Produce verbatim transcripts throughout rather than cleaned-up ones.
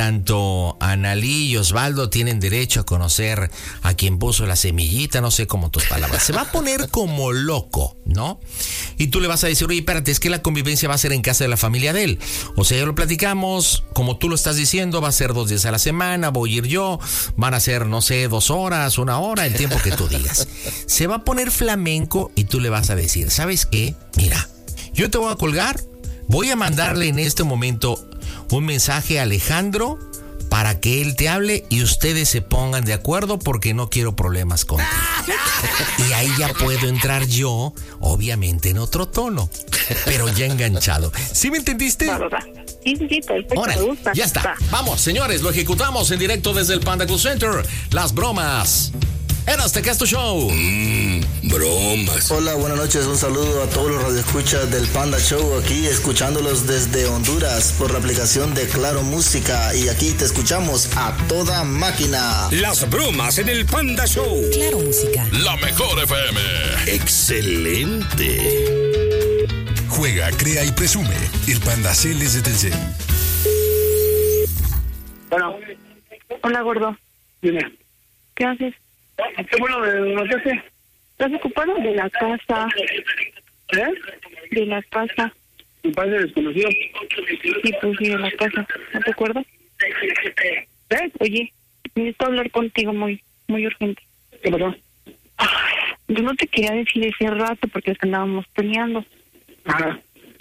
Tanto Analí y Osvaldo tienen derecho a conocer a quien puso la semillita, no sé cómo tus palabras. Se va a poner como loco, ¿no? Y tú le vas a decir, oye, espérate, es que la convivencia va a ser en casa de la familia de él. O sea, ya lo platicamos, como tú lo estás diciendo, va a ser dos días a la semana, voy a ir yo, van a ser, no sé, dos horas, una hora, el tiempo que tú digas. Se va a poner flamenco y tú le vas a decir, ¿sabes qué? Mira, yo te voy a colgar, voy a mandarle en este momento un mensaje a Alejandro para que él te hable y ustedes se pongan de acuerdo porque no quiero problemas contigo. Y ahí ya puedo entrar yo, obviamente en otro tono, pero ya enganchado. ¿Sí me entendiste? Sí, sí, sí, perfecto. Órale, me gusta. ya está. Vamos, señores, lo ejecutamos en directo desde el Panda Cool Center. Las bromas. Eras de Casto Show. Mmm, bromas. Hola, buenas noches. Un saludo a todos los radioescuchas del Panda Show. Aquí escuchándolos desde Honduras por la aplicación de Claro Música. Y aquí te escuchamos a toda máquina. Las bromas en el Panda Show. Claro Música. La mejor F M. Excelente. Juega, crea y presume. El Panda Cel es de Telcel. Bueno. Hola, gordo. Dime. ¿Qué haces? ¿Qué bueno de no te sé? ¿Estás ocupado? De la casa. ¿Eh? De la casa. Mi padre desconocido. Sí, pues sí, de la casa. ¿No te acuerdas? ¿Eh? Oye, necesito hablar contigo muy, muy urgente. ¿Qué pasó? Ay, yo no te quería decir ese rato porque es que andábamos peleando. Ajá.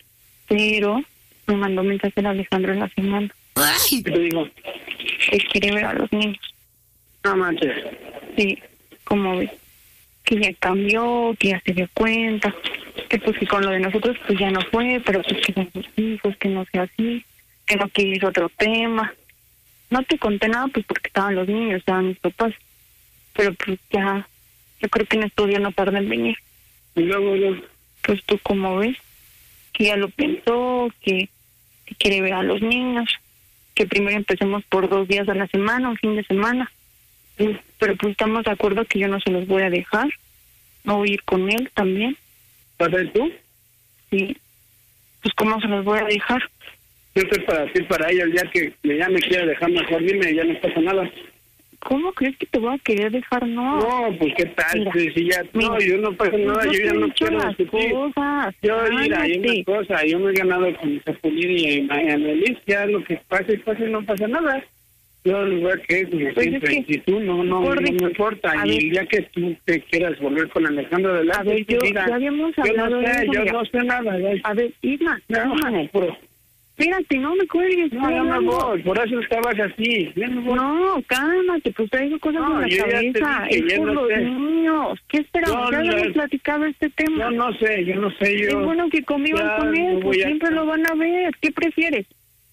Pero me mandó mensaje a Alejandro en la semana. ¿Qué te digo? Que quiere ver a los niños. No manches. Sí, como ves. Que ya cambió, que ya se dio cuenta. Que pues que con lo de nosotros pues ya no fue, pero pues que con sus hijos, que no sea así. Que no quiso otro tema. No te conté nada pues porque estaban los niños, estaban mis papás. Pero pues ya, yo creo que en estos días no tarda en venir. Y luego, luego. Pues tú como ves, que ya lo pensó, que, que quiere ver a los niños, que primero empecemos por dos días a la semana, un fin de semana. Sí, pero pues estamos de acuerdo que yo no se los voy a dejar, no voy a ir con él también. ¿Vas a ir tú? Sí, pues cómo se los voy a dejar. Yo estoy para ti, para ella, el día que ya me quiera dejar mejor, dime, ya no pasa nada. ¿Cómo crees que te voy a querer dejar? No. No, pues qué tal, Mira, si, si ya, mira, no, yo no pasa nada, yo yo ya te he no dicho quiero las discutir. cosas, Yo, mira, hay cállate. una cosa, yo me he ganado con Zapulir y Annelies, ya lo que pase, pase, no pasa nada. Yo el lugar que es, como Pues siempre, es que, si tú no, no, Gordi, no me importa, a y ver. el día que tú te quieras volver con Alejandro de la A ver, yo, mira, ya habíamos yo hablado no de sé, eso, yo mira. no sé nada. Ya. A ver, Isma, No, Isma, no, puro. espérate, no me cuelgues. No, yo me hablando. voy, por eso estabas así. Yo me voy. No, cálmate, pues traigo cosas No, en la yo ya te cabeza. dije, Es ya por no los sé. niños. ¿Qué esperamos? Yo Ya no- habíamos platicado este tema. Yo no sé, yo no sé, yo... Es bueno que convivan ya con él, no pues voy a- siempre lo van a ver. ¿Qué prefieres?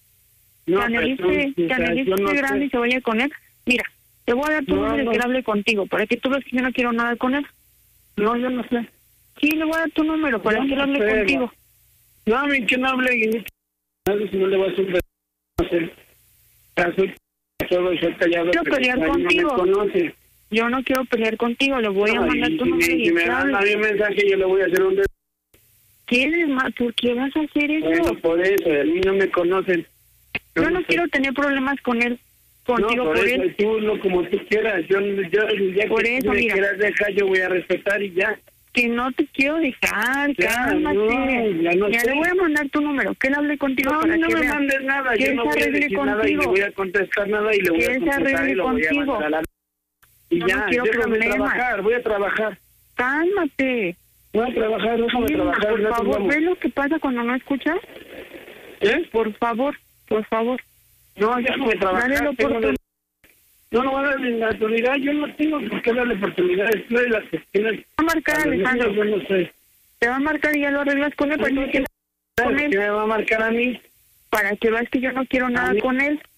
No, que analice, pero tú, o que sea, analice yo no grande sé. y se vaya con él. Mira, te voy a dar tu No, número y no. que él hable contigo, para que tú veas que yo no quiero nada con él. No, yo no sé. Sí, le voy a dar tu número para Yo que él no hable sé, contigo. No, a mí que no hable, y ni que- si no le voy a hacer un beso, no sé. Ya soy todo y soy callado. Quiero pero pelear nadie contigo. No me conoce. Yo no quiero pelear contigo, le voy a No, mandar y tu si número me, y si me que dan hable. a mí un mensaje, yo le voy a hacer un beso. ¿Quieres más? ¿Por qué vas a hacer eso? Bueno, por eso, a mí no me conocen. Yo no sé. quiero tener problemas con él, contigo no, por, por eso, él. tú lo como tú quieras. Yo, yo el día Por que eso, tú me mira. quieras dejar, yo voy a respetar y ya. Que no te quiero dejar, Ya, cálmate. no, ya no Ya sé. le voy a mandar tu número, que él hable contigo No, para no que me vea. mandes nada, que yo él no se voy a arregle decir nada y le contigo. voy a contestar nada y le voy Que a él se contestar y arregle lo voy a contigo. mandar a la... Y Yo ya, no quiero déjame problemas. trabajar, voy a trabajar. Cálmate. Voy a trabajar, déjame Isma, trabajar. por no favor, tengamos- ¿ves lo que pasa cuando no escuchas? ¿Eh? Por favor, por favor. No, déjame trabajar. Dale la tengo oportunidad. una- No, no voy a darle la oportunidad, yo no tengo por qué darle oportunidad. Es de las que tienes... Va a marcar a los niños, Alejandro. Yo no sé. Te va a marcar y ya lo arreglas con él para que, que- con ¿Qué él, me va a marcar a mí? para que veas que yo no quiero nada mí. con él.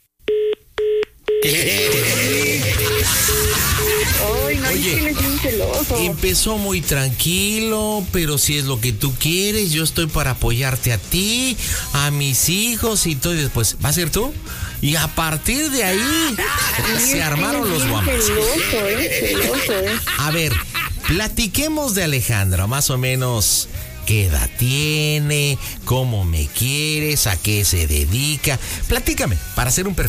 Ay, no, Oye, es que eres bien celoso. Empezó muy tranquilo, pero si es lo que tú quieres, yo estoy para apoyarte a ti, a mis hijos y todo. Y después, ¿va a ser tú? Y a partir de ahí se armaron los guamos. Celoso, eh, celoso, eh. A ver, platiquemos de Alejandro, más o menos. ¿Qué edad tiene? ¿Cómo me quieres? ¿A qué se dedica? Platícame, para hacer un perfil.